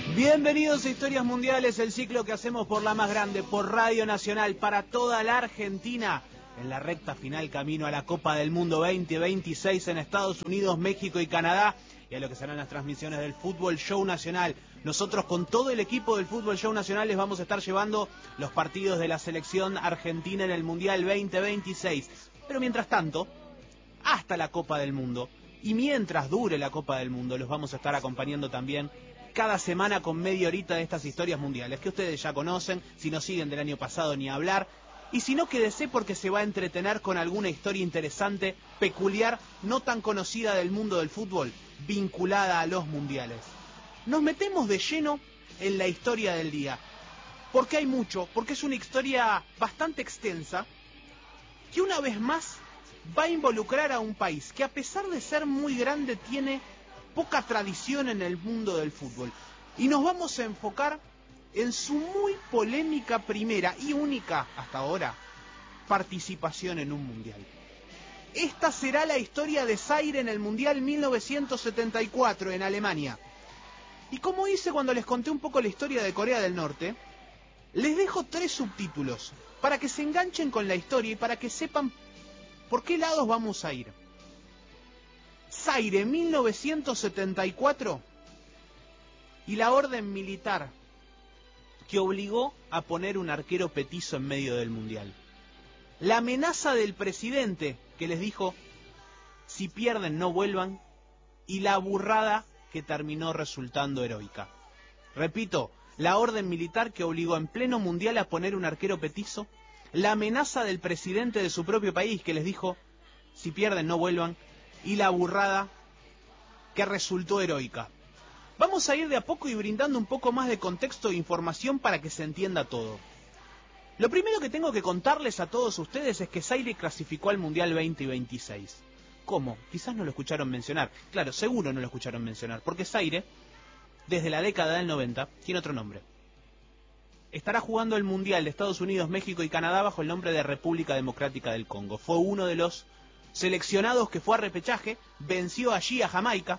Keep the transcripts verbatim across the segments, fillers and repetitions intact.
Bienvenidos a Historias Mundiales, el ciclo que hacemos por la más grande, por Radio Nacional, para toda la Argentina, en la recta final camino a la Copa del Mundo veinte veintiséis en Estados Unidos, México y Canadá, y a lo que serán las transmisiones del Fútbol Show Nacional. Nosotros con todo el equipo del Fútbol Show Nacional les vamos a estar llevando los partidos de la selección argentina en el Mundial veinte veintiséis. Pero mientras tanto, hasta la Copa del Mundo, y mientras dure la Copa del Mundo, los vamos a estar acompañando también cada semana con media horita de estas historias mundiales que ustedes ya conocen, si no siguen del año pasado ni hablar, y si no, quédese porque se va a entretener con alguna historia interesante, peculiar, no tan conocida del mundo del fútbol, vinculada a los mundiales. Nos metemos de lleno en la historia del día, porque hay mucho, porque es una historia bastante extensa, que una vez más va a involucrar a un país que, a pesar de ser muy grande, tiene poca tradición en el mundo del fútbol. Y nos vamos a enfocar en su muy polémica primera y única, hasta ahora, participación en un mundial. Esta será la historia de Zaire en el Mundial mil novecientos setenta y cuatro en Alemania. Y como hice cuando les conté un poco la historia de Corea del Norte, les dejo tres subtítulos para que se enganchen con la historia y para que sepan por qué lados vamos a ir. Zaire mil novecientos setenta y cuatro y la orden militar que obligó a poner un arquero petizo en medio del mundial. La amenaza del presidente que les dijo: si pierden no vuelvan, y la burrada que terminó resultando heroica. Repito, la orden militar que obligó en pleno mundial a poner un arquero petizo, la amenaza del presidente de su propio país que les dijo: si pierden no vuelvan, y la burrada que resultó heroica. Vamos a ir de a poco y brindando un poco más de contexto e información para que se entienda todo. Lo primero que tengo que contarles a todos ustedes es que Zaire clasificó al Mundial veinte veintiséis. ¿Cómo? Quizás no lo escucharon mencionar. Claro, seguro no lo escucharon mencionar, porque Zaire, desde la década del noventa, tiene otro nombre. Estará jugando el Mundial de Estados Unidos, México y Canadá bajo el nombre de República Democrática del Congo. Fue uno de los seleccionados que fue a repechaje, venció allí a Jamaica,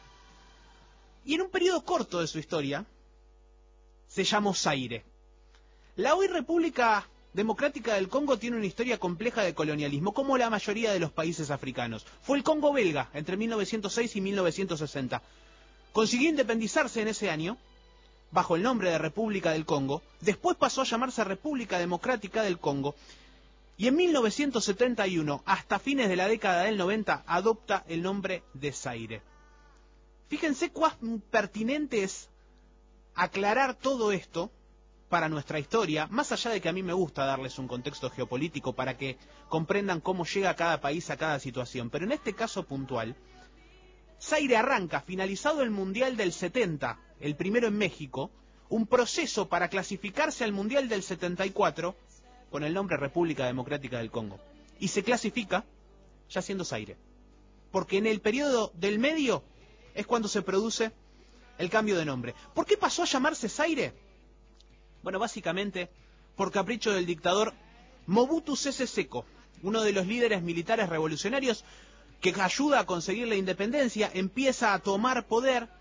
y en un periodo corto de su historia se llamó Zaire. La hoy República Democrática del Congo tiene una historia compleja de colonialismo, como la mayoría de los países africanos. Fue el Congo belga entre mil novecientos seis y mil novecientos sesenta. Consiguió independizarse en ese año bajo el nombre de República del Congo. Después pasó a llamarse República Democrática del Congo. Y en mil novecientos setenta y uno, hasta fines de la década del noventa, adopta el nombre de Zaire. Fíjense cuán pertinente es aclarar todo esto para nuestra historia, más allá de que a mí me gusta darles un contexto geopolítico para que comprendan cómo llega cada país a cada situación. Pero en este caso puntual, Zaire arranca, finalizado el Mundial del setenta, el primero en México, un proceso para clasificarse al Mundial del setenta y cuatro, con el nombre República Democrática del Congo. Y se clasifica ya siendo Zaire. Porque en el periodo del medio es cuando se produce el cambio de nombre. ¿Por qué pasó a llamarse Zaire? Bueno, básicamente por capricho del dictador Mobutu Sese Seko, uno de los líderes militares revolucionarios que ayuda a conseguir la independencia, empieza a tomar poder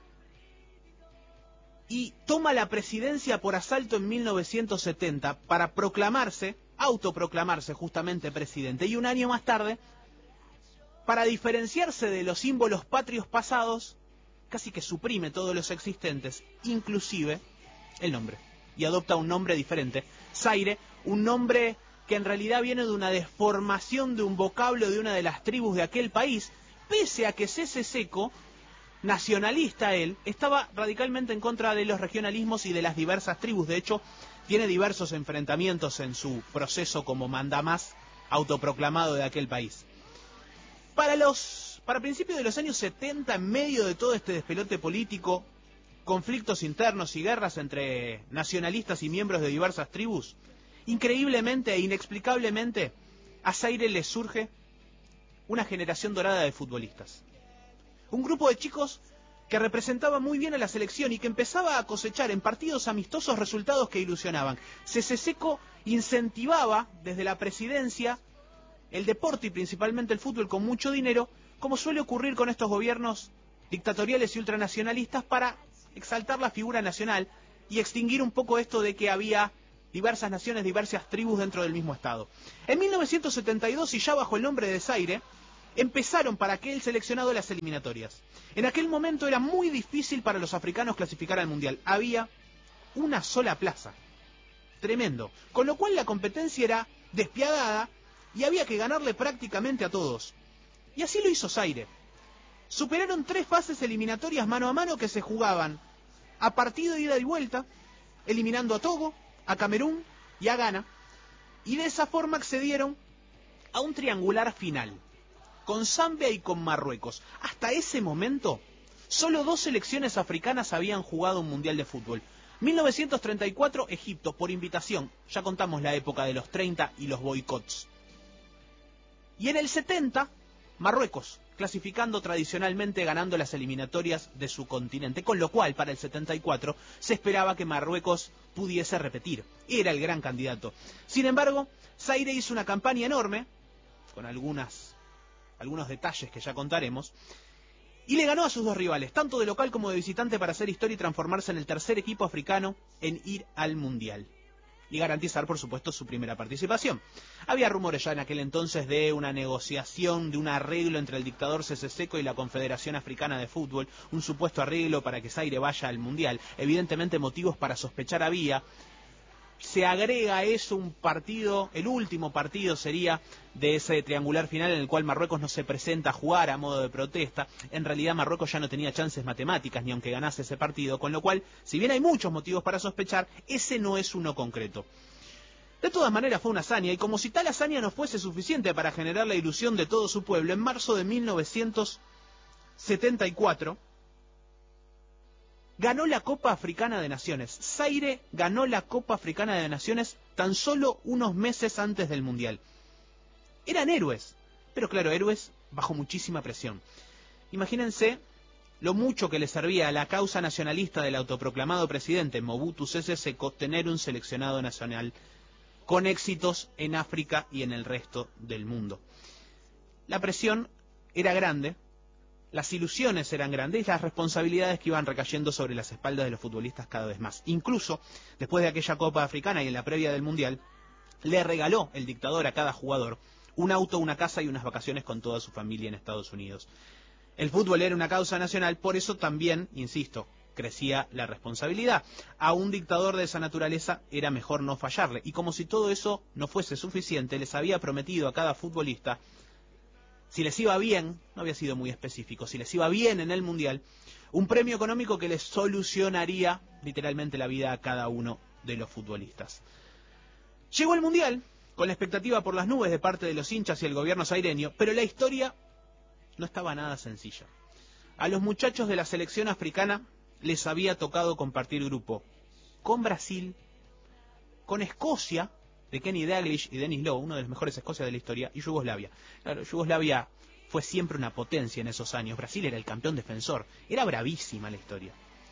y toma la presidencia por asalto en mil novecientos setenta para proclamarse, autoproclamarse justamente presidente. Y un año más tarde, para diferenciarse de los símbolos patrios pasados, casi que suprime todos los existentes, inclusive el nombre. Y adopta un nombre diferente, Zaire, un nombre que en realidad viene de una deformación de un vocablo de una de las tribus de aquel país, pese a que Sese Seko, nacionalista él, estaba radicalmente en contra de los regionalismos y de las diversas tribus. De hecho, tiene diversos enfrentamientos en su proceso como mandamás autoproclamado de aquel país. Para los, para principios de los años setenta, en medio de todo este despelote político, conflictos internos y guerras entre nacionalistas y miembros de diversas tribus, increíblemente e inexplicablemente, a Zaire le surge una generación dorada de futbolistas. Un grupo de chicos que representaba muy bien a la selección y que empezaba a cosechar en partidos amistosos resultados que ilusionaban. Sese Seko incentivaba desde la presidencia el deporte y principalmente el fútbol con mucho dinero, como suele ocurrir con estos gobiernos dictatoriales y ultranacionalistas, para exaltar la figura nacional y extinguir un poco esto de que había diversas naciones, diversas tribus dentro del mismo estado. En mil novecientos setenta y dos, y ya bajo el nombre de Zaire, empezaron para aquel seleccionado las eliminatorias. En aquel momento era muy difícil para los africanos clasificar al Mundial. Había una sola plaza. Tremendo. Con lo cual la competencia era despiadada y había que ganarle prácticamente a todos. Y así lo hizo Zaire. Superaron tres fases eliminatorias mano a mano que se jugaban a partido de ida y vuelta, eliminando a Togo, a Camerún y a Ghana. Y de esa forma accedieron a un triangular final, con Zambia y con Marruecos. Hasta ese momento, solo dos selecciones africanas habían jugado un mundial de fútbol. mil novecientos treinta y cuatro, Egipto, por invitación. Ya contamos la época de los treinta y los boicots. Y en el setenta, Marruecos, clasificando tradicionalmente ganando las eliminatorias de su continente. Con lo cual, para el setenta y cuatro, se esperaba que Marruecos pudiese repetir. Era el gran candidato. Sin embargo, Zaire hizo una campaña enorme, con algunas... algunos detalles que ya contaremos, y le ganó a sus dos rivales, tanto de local como de visitante, para hacer historia y transformarse en el tercer equipo africano en ir al Mundial. Y garantizar, por supuesto, su primera participación. Había rumores ya en aquel entonces de una negociación, de un arreglo entre el dictador Sese Seko y la Confederación Africana de Fútbol, un supuesto arreglo para que Zaire vaya al Mundial. Evidentemente motivos para sospechar había. Se agrega a eso un partido, el último partido sería de ese triangular final en el cual Marruecos no se presenta a jugar a modo de protesta. En realidad Marruecos ya no tenía chances matemáticas ni aunque ganase ese partido, con lo cual, si bien hay muchos motivos para sospechar, ese no es uno concreto. De todas maneras fue una hazaña, y como si tal hazaña no fuese suficiente para generar la ilusión de todo su pueblo, en marzo de mil novecientos setenta y cuatro... ganó la Copa Africana de Naciones. Zaire ganó la Copa Africana de Naciones tan solo unos meses antes del Mundial. Eran héroes, pero claro, héroes bajo muchísima presión. Imagínense lo mucho que le servía a la causa nacionalista del autoproclamado presidente Mobutu Sese Seko tener un seleccionado nacional con éxitos en África y en el resto del mundo. La presión era grande. Las ilusiones eran grandes y las responsabilidades que iban recayendo sobre las espaldas de los futbolistas cada vez más. Incluso, después de aquella Copa Africana y en la previa del Mundial, le regaló el dictador a cada jugador un auto, una casa y unas vacaciones con toda su familia en Estados Unidos. El fútbol era una causa nacional, por eso también, insisto, crecía la responsabilidad. A un dictador de esa naturaleza era mejor no fallarle. Y como si todo eso no fuese suficiente, les había prometido a cada futbolista, si les iba bien, no había sido muy específico, si les iba bien en el Mundial, un premio económico que les solucionaría literalmente la vida a cada uno de los futbolistas. Llegó el Mundial, con la expectativa por las nubes de parte de los hinchas y el gobierno zaireño, pero la historia no estaba nada sencilla. A los muchachos de la selección africana les había tocado compartir grupo con Brasil, con Escocia, de Kenny Dalglish y Denis Law, uno de los mejores Escocia de la historia, y Yugoslavia. Claro, Yugoslavia fue siempre una potencia en esos años. Brasil era el campeón defensor. Era bravísima la historia.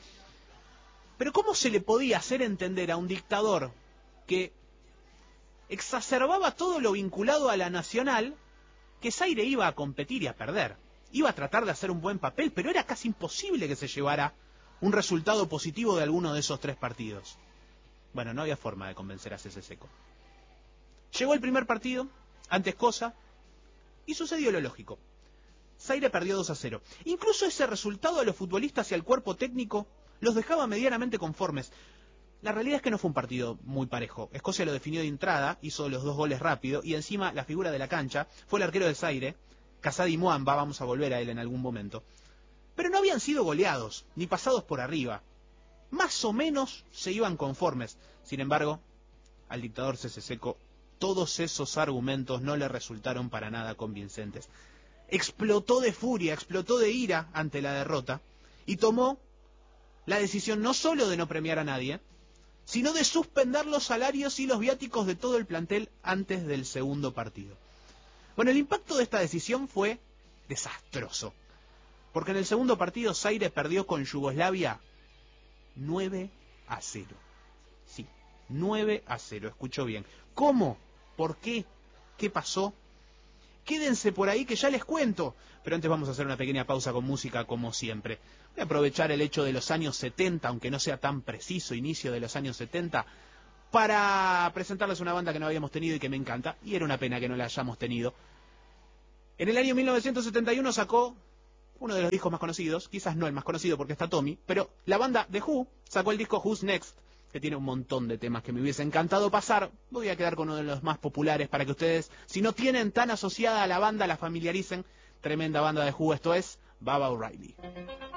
Pero ¿cómo se le podía hacer entender a un dictador que exacerbaba todo lo vinculado a la nacional que Zaire iba a competir y a perder? Iba a tratar de hacer un buen papel, pero era casi imposible que se llevara un resultado positivo de alguno de esos tres partidos. Bueno, no había forma de convencer a Sese Seko. Llegó el primer partido ante Escocia y sucedió lo lógico. Zaire perdió dos a cero. Incluso ese resultado a los futbolistas y al cuerpo técnico los dejaba medianamente conformes. La realidad es que no fue un partido muy parejo. Escocia lo definió de entrada, hizo los dos goles rápido y encima la figura de la cancha fue el arquero de Zaire, Kasadi Mwamba, vamos a volver a él en algún momento. Pero no habían sido goleados, ni pasados por arriba. Más o menos se iban conformes. Sin embargo, al dictador Sese Seko todos esos argumentos no le resultaron para nada convincentes. Explotó de furia, explotó de ira ante la derrota y tomó la decisión no solo de no premiar a nadie, sino de suspender los salarios y los viáticos de todo el plantel antes del segundo partido. Bueno, el impacto de esta decisión fue desastroso, porque en el segundo partido Zaire perdió con Yugoslavia nueve a cero. Sí, nueve a cero, escuchó bien. ¿Cómo? ¿Por qué? ¿Qué pasó? Quédense por ahí que ya les cuento. Pero antes vamos a hacer una pequeña pausa con música como siempre. Voy a aprovechar el hecho de los años setenta, aunque no sea tan preciso, inicio de los años setenta, para presentarles una banda que no habíamos tenido y que me encanta, y era una pena que no la hayamos tenido. En el año mil novecientos setenta y uno sacó uno de los discos más conocidos, quizás no el más conocido porque está Tommy, pero la banda The Who sacó el disco Who's Next, que tiene un montón de temas que me hubiese encantado pasar. Voy a quedar con uno de los más populares para que ustedes, si no tienen tan asociada a la banda, la familiaricen. Tremenda banda de Who, esto es Baba O'Riley.